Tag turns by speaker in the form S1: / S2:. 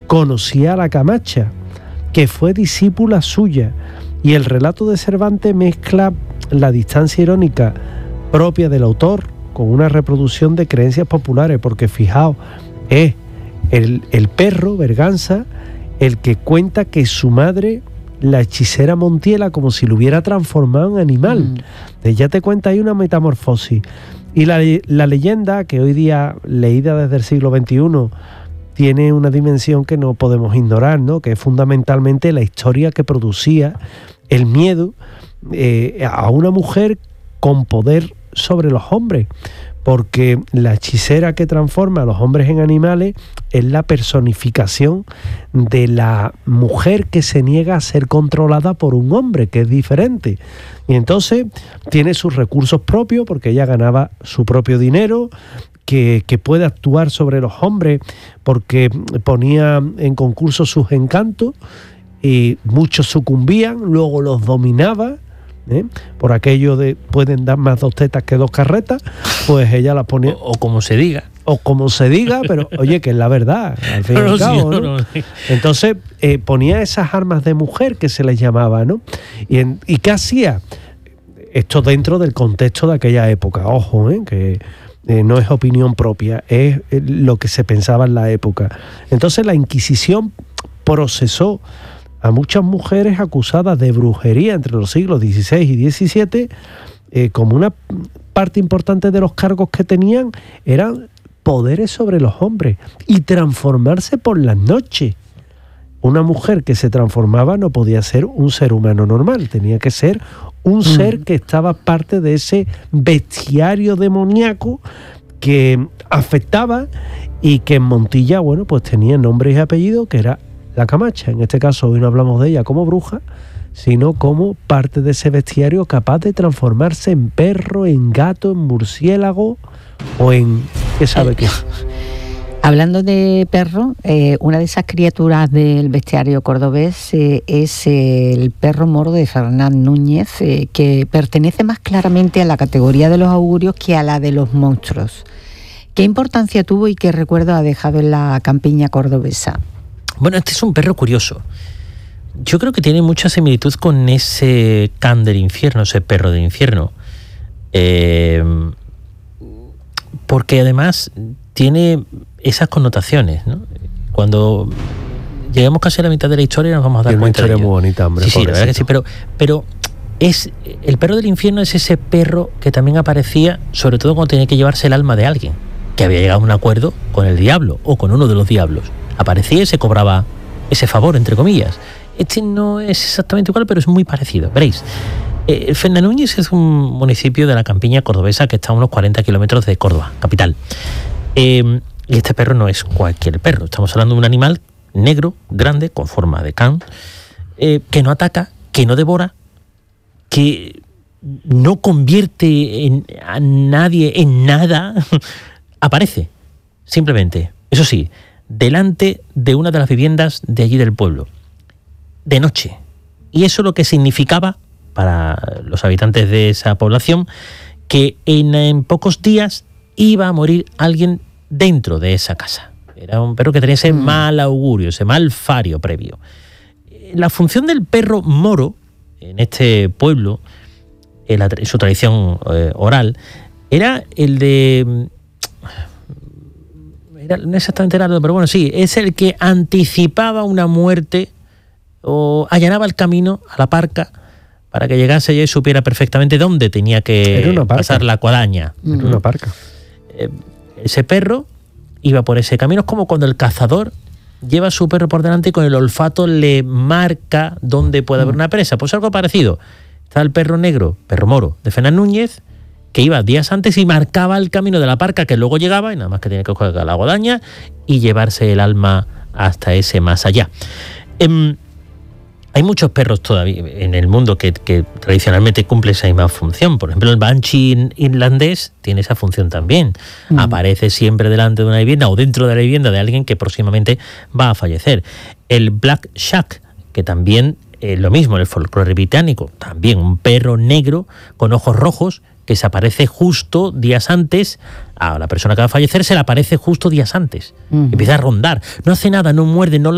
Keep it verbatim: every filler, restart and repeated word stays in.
S1: conocía a la Camacha, que fue discípula suya, y el relato de Cervantes mezcla la distancia irónica propia del autor con una reproducción de creencias populares, porque fijaos, es el, el perro Berganza el que cuenta que su madre, la hechicera Montiela, como si lo hubiera transformado en animal. Mm. Entonces ya te cuenta ahí una metamorfosis. Y la, la leyenda, que hoy día, leída desde el siglo veintiuno, tiene una dimensión que no podemos ignorar, ¿no? Que es fundamentalmente la historia que producía el miedo eh, a una mujer con poder sobre los hombres, porque la hechicera que transforma a los hombres en animales es la personificación de la mujer que se niega a ser controlada por un hombre, que es diferente. Y entonces tiene sus recursos propios, porque ella ganaba su propio dinero, que, que puede actuar sobre los hombres porque ponía en concurso sus encantos y muchos sucumbían, luego los dominaba. ¿Eh? Por aquello de pueden dar más dos tetas que dos carretas, pues ella las ponía.
S2: O, o como se diga.
S1: O como se diga, pero oye, que es la verdad, al fin y al cabo, ¿no? No, no. Entonces eh, ponía esas armas de mujer que se les llamaba, ¿no? Y, en, ¿y qué hacía? Esto dentro del contexto de aquella época, ojo, ¿eh? Que eh, no es opinión propia, es eh, lo que se pensaba en la época. Entonces la Inquisición procesó a muchas mujeres acusadas de brujería entre los siglos dieciséis y diecisiete, eh, como una parte importante de los cargos que tenían eran poderes sobre los hombres y transformarse por las noches. Una mujer que se transformaba no podía ser un ser humano normal, tenía que ser un mm. ser que estaba parte de ese bestiario demoníaco que afectaba y que en Montilla, bueno, pues tenía nombre y apellido, que era la Camacha. En este caso hoy no hablamos de ella como bruja, sino como parte de ese bestiario capaz de transformarse en perro, en gato, en murciélago o en... ¿qué sabe qué?
S3: Hablando de perro, eh, una de esas criaturas del bestiario cordobés eh, es eh, el perro moro de Fernán Núñez, eh, que pertenece más claramente a la categoría de los augurios que a la de los monstruos. ¿Qué importancia tuvo y qué recuerdo ha dejado en la campiña cordobesa?
S2: Bueno, este es un perro curioso. Yo creo que tiene mucha similitud con ese can del infierno, ese perro del infierno. Eh, porque además tiene esas connotaciones, ¿no? Cuando lleguemos casi a la mitad de la historia nos vamos a dar
S1: tiene
S2: cuenta
S1: una historia
S2: de ello.
S1: muy bonita, hombre.
S2: Sí, sí, la verdad que sí, pero, pero es, el perro del infierno es ese perro que también aparecía, sobre todo cuando tenía que llevarse el alma de alguien, que había llegado a un acuerdo con el diablo o con uno de los diablos. Aparecía y se cobraba ese favor, entre comillas. Este no es exactamente igual, pero es muy parecido. Veréis, eh, Fernán Núñez es un municipio de la campiña cordobesa que está a unos cuarenta kilómetros de Córdoba, capital. Eh, y este perro no es cualquier perro. Estamos hablando de un animal negro, grande, con forma de can, eh, que no ataca, que no devora, que no convierte en, a nadie en nada. Aparece, simplemente. Eso sí, delante de una de las viviendas de allí del pueblo, de noche. Y eso lo que significaba para los habitantes de esa población, que en, en pocos días iba a morir alguien dentro de esa casa. Era un perro que tenía ese mal augurio, ese mal fario previo. La función del perro moro en este pueblo, en, la, en su tradición eh, oral, era el de... Era, no exactamente era, pero bueno, sí, es el que anticipaba una muerte o allanaba el camino a la parca para que llegase ella y supiera perfectamente dónde tenía que pasar la guadaña.
S1: Era una parca.
S2: Eh, ese perro iba por ese camino. Es como cuando el cazador lleva a su perro por delante y con el olfato le marca dónde puede haber una presa. Pues algo parecido. Está el perro negro, perro moro, de Fernán Núñez, que iba días antes y marcaba el camino de la parca que luego llegaba y nada más que tenía que coger la guadaña y llevarse el alma hasta ese más allá. Eh, Hay muchos perros todavía en el mundo que, que tradicionalmente cumplen esa misma función. Por ejemplo, el banshee irlandés tiene esa función también. Mm. Aparece siempre delante de una vivienda o dentro de la vivienda de alguien que próximamente va a fallecer. El black shark, que también es lo mismo en el folclore británico, también un perro negro con ojos rojos que se aparece justo días antes a la persona que va a fallecer, se le aparece justo días antes. Mm. Empieza a rondar. No hace nada, no muerde, no